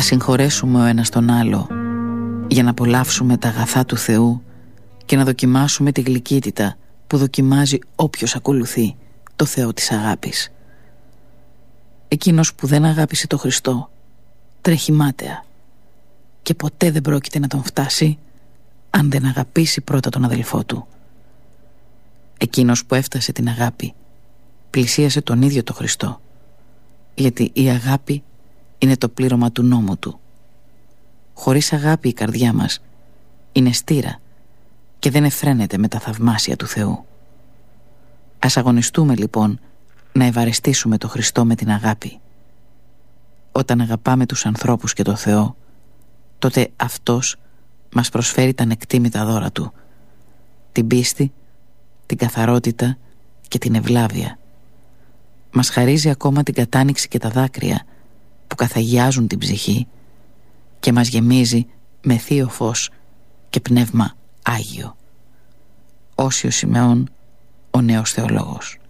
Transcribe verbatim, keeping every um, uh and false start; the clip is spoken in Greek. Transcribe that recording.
Ας συγχωρέσουμε ο ένας τον άλλο για να απολαύσουμε τα αγαθά του Θεού και να δοκιμάσουμε τη γλυκύτητα που δοκιμάζει όποιος ακολουθεί το Θεό της αγάπης. Εκείνος που δεν αγάπησε το Χριστό τρέχει μάταια και ποτέ δεν πρόκειται να τον φτάσει αν δεν αγαπήσει πρώτα τον αδελφό του. Εκείνος που έφτασε την αγάπη πλησίασε τον ίδιο το Χριστό, γιατί η αγάπη είναι το πλήρωμα του νόμου του. Χωρίς αγάπη η καρδιά μας είναι στήρα και δεν εφραίνεται με τα θαυμάσια του Θεού. Ας αγωνιστούμε λοιπόν να ευαρεστήσουμε το Χριστό με την αγάπη. Όταν αγαπάμε τους ανθρώπους και το Θεό, τότε Αυτός μας προσφέρει τα ανεκτήμητα δώρα Του, την πίστη, την καθαρότητα και την ευλάβεια. Μας χαρίζει ακόμα την κατάνοιξη και τα δάκρυα που καθαγιάζουν την ψυχή και μας γεμίζει με θείο φως και πνεύμα Άγιο. Όσιος Σιμεών, ο νέος θεολόγος.